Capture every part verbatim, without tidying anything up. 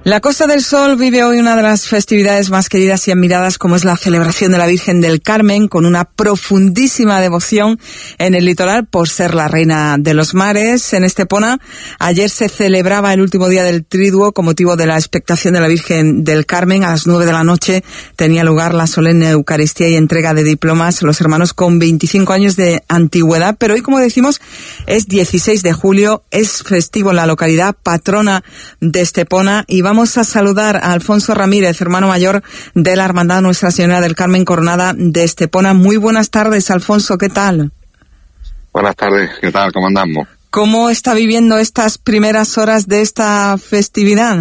La Costa del Sol vive hoy una de las festividades más queridas y admiradas, como es la celebración de la Virgen del Carmen, con una profundísima devoción en el litoral por ser la reina de los mares. En Estepona, ayer se celebraba el último día del Triduo con motivo de la expectación de la Virgen del Carmen. A las nueve de la noche tenía lugar la solemne Eucaristía y entrega de diplomas a los hermanos con veinticinco años de antigüedad. Pero hoy, como decimos, es dieciséis de julio, es festivo en la localidad patrona de Estepona, y vamos Vamos a saludar a Alfonso Ramírez, hermano mayor de la Hermandad Nuestra Señora del Carmen Coronada de Estepona. Muy buenas tardes, Alfonso, ¿qué tal? Buenas tardes, ¿qué tal? ¿Cómo andamos? ¿Cómo está viviendo estas primeras horas de esta festividad?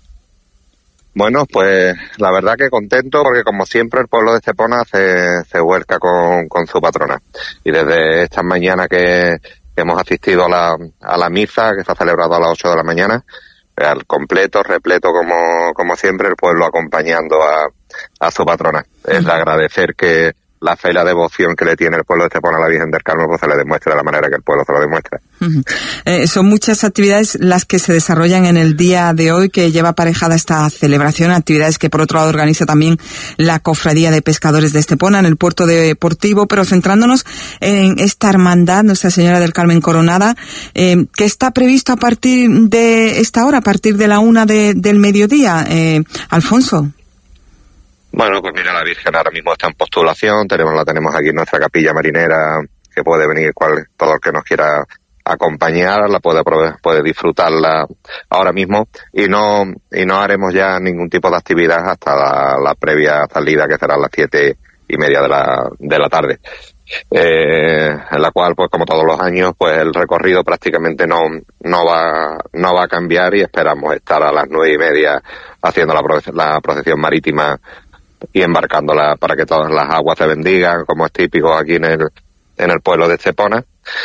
Bueno, pues la verdad que contento, porque como siempre el pueblo de Estepona se, se vuelca con, con su patrona. Y desde esta mañana que, que hemos asistido a la, a la misa, que se ha celebrado a las ocho de la mañana, al completo, repleto como, como siempre, el pueblo acompañando a, a su patrona. Es de agradecer que la fe y la devoción que le tiene el pueblo de Estepona a la Virgen del Carmen, pues se le demuestre de la manera que el pueblo se lo demuestra. Uh-huh. Eh, son muchas actividades las que se desarrollan en el día de hoy, que lleva aparejada esta celebración, actividades que por otro lado organiza también la Cofradía de Pescadores de Estepona en el puerto deportivo, pero centrándonos en esta hermandad, Nuestra Señora del Carmen Coronada, eh, que está previsto a partir de esta hora, a partir de la una de, del mediodía. Eh, Alfonso. Bueno, pues mira, la Virgen ahora mismo está en postulación, tenemos la tenemos aquí en nuestra capilla marinera, que puede venir cual, todo el que nos quiera acompañar, la puede puede disfrutarla ahora mismo, y no y no haremos ya ningún tipo de actividad hasta la, la previa salida, que será a las siete y media de la de la tarde. Eh, en la cual, pues como todos los años, pues el recorrido prácticamente no no va no va a cambiar, y esperamos estar a las nueve y media haciendo la, la procesión marítima y embarcándola para que todas las aguas se bendigan, como es típico aquí en el en el pueblo de Estepona.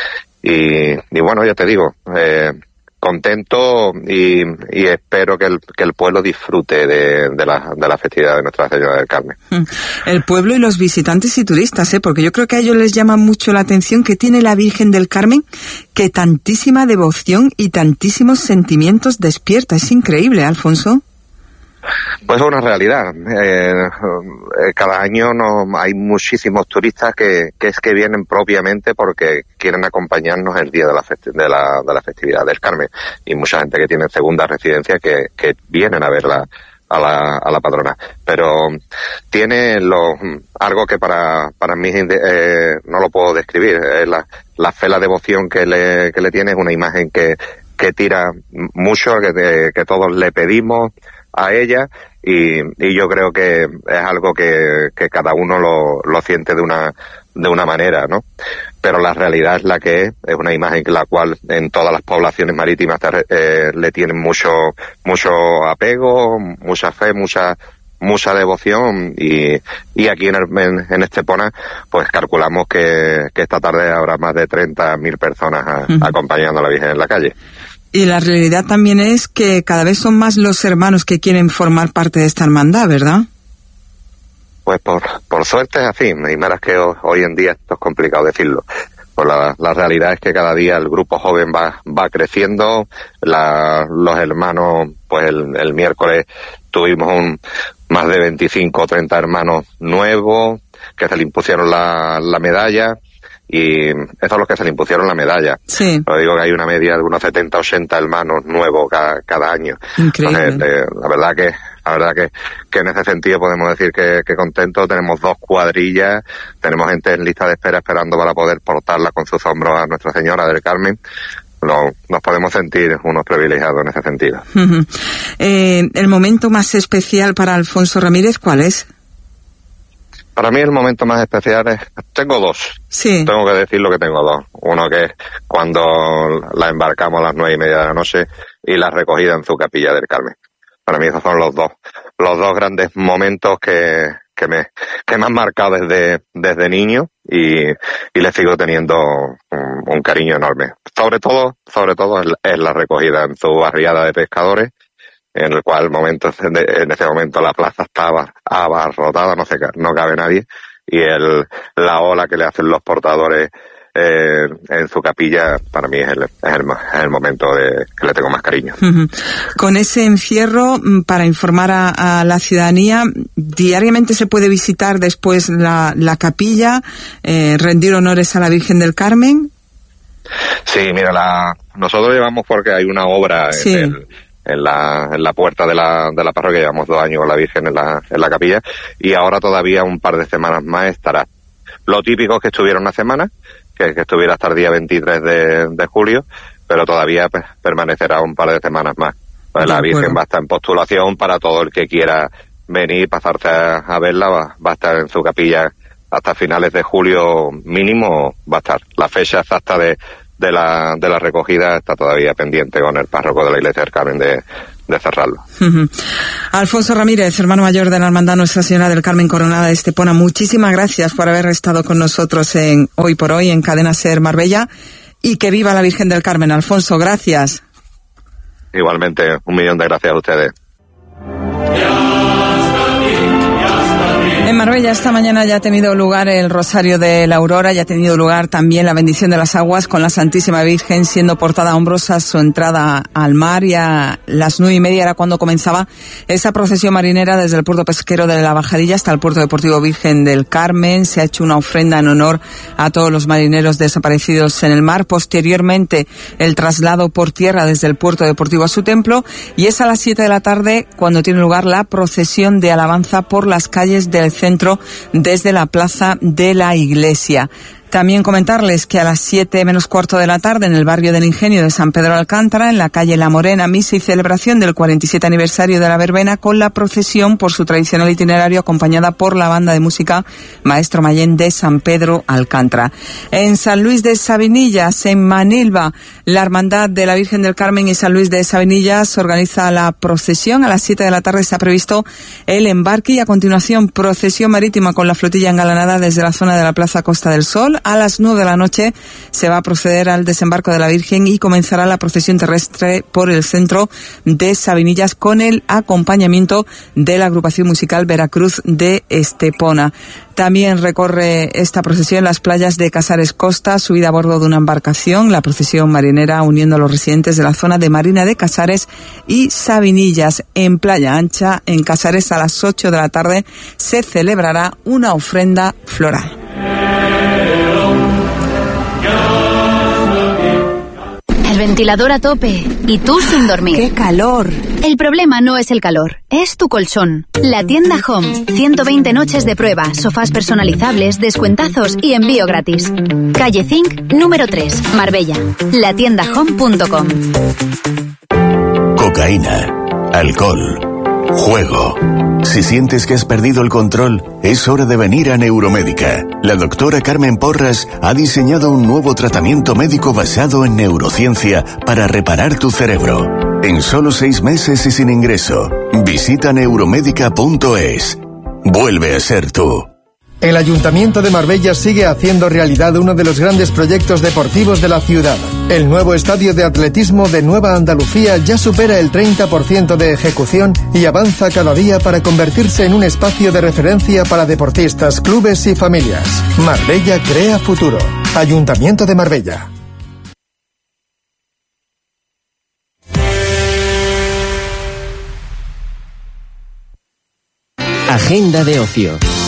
Y, y bueno, ya te digo, eh, contento y, y espero que el, que el pueblo disfrute de, de, la, de la festividad de Nuestra Señora del Carmen. El pueblo y los visitantes y turistas, ¿eh? Porque yo creo que a ellos les llama mucho la atención que tiene la Virgen del Carmen, que tantísima devoción y tantísimos sentimientos despierta. Es increíble, Alfonso. Pues es una realidad. Eh, cada año no, hay muchísimos turistas que, que es que vienen propiamente porque quieren acompañarnos el día de la, festi- de la, de la festividad del Carmen, y mucha gente que tiene segunda residencia que, que vienen a verla a la, a la patrona. Pero tiene lo, algo que para, para mí eh, no lo puedo describir. Es la, la fe, la devoción que le, que le tiene, es una imagen que, que tira mucho, que, que todos le pedimos a ella, y, y yo creo que es algo que, que cada uno lo, lo siente de una de una manera, ¿no? Pero la realidad es la que es, es una imagen la cual en todas las poblaciones marítimas eh, le tienen mucho mucho apego, mucha fe, mucha mucha devoción, y, y aquí en, el, en, en Estepona pues calculamos que, que esta tarde habrá más de treinta mil personas a, uh-huh. acompañando a la Virgen en la calle. Y la realidad también es que cada vez son más los hermanos que quieren formar parte de esta hermandad, ¿verdad? Pues por, por suerte es así, y más que hoy en día esto es complicado decirlo. Pues la, la realidad es que cada día el grupo joven va, va creciendo, la, los hermanos, pues el, el miércoles tuvimos un, más de veinticinco o treinta hermanos nuevos que se le impusieron la, la medalla. Y esos son los que se le impusieron la medalla. Sí. Lo digo que hay una media de unos setenta, ochenta hermanos nuevos cada, cada año. Increíble. Entonces, eh, la verdad que, la verdad que, que en ese sentido podemos decir que, que contentos. Tenemos dos cuadrillas, tenemos gente en lista de espera esperando para poder portarla con sus hombros a Nuestra Señora del Carmen. Lo, nos podemos sentir unos privilegiados en ese sentido. Uh-huh. Eh, el momento más especial para Alfonso Ramírez, ¿cuál es? Para mí el momento más especial es, tengo dos. Sí. Tengo que decir lo que tengo dos. Uno que es cuando la embarcamos a las nueve y media de la noche y la recogida en su capilla del Carmen. Para mí esos son los dos, los dos grandes momentos que, que me, que me han marcado desde, desde niño, y, y le sigo teniendo un, un cariño enorme. Sobre todo, sobre todo es, es la recogida en su barriada de pescadores, en el cual momento, en ese momento la plaza estaba abarrotada, no se, no cabe nadie, y el, la ola que le hacen los portadores eh, en su capilla, para mí es el, es el, es el momento de, que le tengo más cariño. Uh-huh. Con ese encierro, para informar a, a la ciudadanía, diariamente se puede visitar después la, la capilla, eh, rendir honores a la Virgen del Carmen. Sí, mira, la, nosotros llevamos, porque hay una obra sí. en, el, en, la, en la puerta de la, de la parroquia, llevamos dos años con la Virgen en la, en la capilla, y ahora todavía un par de semanas más estará. Lo típico es que estuviera una semana, que, que estuviera hasta el día veintitrés de, de julio, pero todavía pues, permanecerá un par de semanas más. Pues la Virgen va a estar en postulación para todo el que quiera venir, pasarse a, a verla, va, va a estar en su capilla hasta finales de julio mínimo, va a estar. La fecha exacta de, de, la, de la recogida está todavía pendiente con el párroco de la Iglesia del Carmen de, de cerrarlo. Uh-huh. Alfonso Ramírez, hermano mayor de la Hermandad Nuestra Señora del Carmen Coronada de Estepona, muchísimas gracias por haber estado con nosotros en Hoy por Hoy en Cadena SER Marbella, y que viva la Virgen del Carmen. Alfonso, gracias. Igualmente, un millón de gracias a ustedes. En Marbella esta mañana ya ha tenido lugar el Rosario de la Aurora, ya ha tenido lugar también la bendición de las aguas, con la Santísima Virgen siendo portada a hombros a su entrada al mar, y a las nueve y media era cuando comenzaba esa procesión marinera desde el puerto pesquero de la Bajadilla hasta el puerto deportivo Virgen del Carmen. Se ha hecho una ofrenda en honor a todos los marineros desaparecidos en el mar. Posteriormente, el traslado por tierra desde el puerto deportivo a su templo, y es a las siete de la tarde cuando tiene lugar la procesión de alabanza por las calles del centro desde la plaza de la iglesia. También comentarles que a las siete menos cuarto de la tarde, en el barrio del Ingenio de San Pedro Alcántara, en la calle La Morena, misa y celebración del cuarenta y siete aniversario de la verbena, con la procesión por su tradicional itinerario, acompañada por la banda de música Maestro Mayén de San Pedro Alcántara. En San Luis de Sabinillas, en Manilva, la Hermandad de la Virgen del Carmen y San Luis de Sabinillas organiza la procesión. A las siete de la tarde está previsto el embarque, y a continuación procesión marítima con la flotilla engalanada desde la zona de la Plaza Costa del Sol. A las nueve de la noche se va a proceder al desembarco de la Virgen y comenzará la procesión terrestre por el centro de Sabinillas, con el acompañamiento de la agrupación musical Veracruz de Estepona. También recorre esta procesión las playas de Casares Costa, subida a bordo de una embarcación, la procesión marinera uniendo a los residentes de la zona de Marina de Casares y Sabinillas. En Playa Ancha, en Casares, a las ocho de la tarde se celebrará una ofrenda floral. El ventilador a tope y tú sin dormir. ¡Qué calor! El problema no es el calor, es tu colchón. La tienda Home. ciento veinte noches de prueba, sofás personalizables, descuentazos y envío gratis. Calle Zinc, número tres, Marbella. la tienda home punto com. Cocaína, alcohol, juego. Si sientes que has perdido el control, es hora de venir a Neuromédica. La doctora Carmen Porras ha diseñado un nuevo tratamiento médico basado en neurociencia para reparar tu cerebro. En solo seis meses y sin ingreso. Visita neuromédica punto es. Vuelve a ser tú. El Ayuntamiento de Marbella sigue haciendo realidad uno de los grandes proyectos deportivos de la ciudad. El nuevo estadio de atletismo de Nueva Andalucía ya supera el treinta por ciento de ejecución y avanza cada día para convertirse en un espacio de referencia para deportistas, clubes y familias. Marbella crea futuro. Ayuntamiento de Marbella. Agenda de ocio.